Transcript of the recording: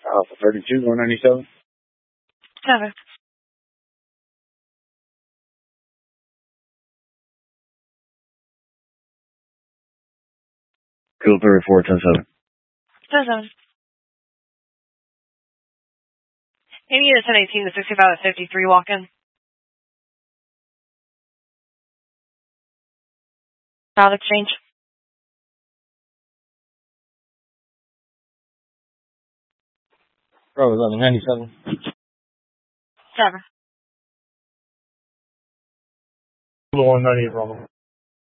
Alpha 32, 197. 7. Cooper 410-7. 7. Maybe you 1018 to 65 at 53 walk-in. Child exchange. Bravo 1197. 7. 198, Bravo.